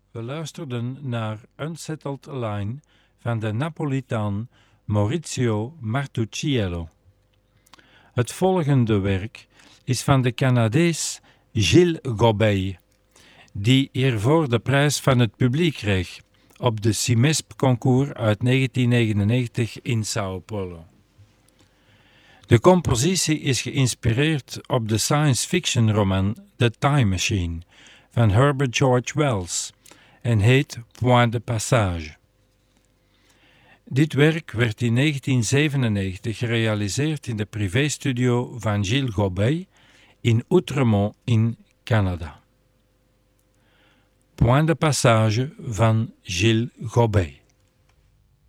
We luisterden naar Unsettled Line van de Napolitaan Maurizio Martucciello. Het volgende werk is van de Canadees Gilles Gobey, die hiervoor de prijs van het publiek kreeg op de CIMESP-concours uit 1999 in Sao Paulo. De compositie is geïnspireerd op de science fiction roman The Time Machine van Herbert George Wells en heet Point de Passage. Dit werk werd in 1997 gerealiseerd in de privéstudio van Gilles Gobey in Outremont in Canada. Point de Passage van Gilles Gobey.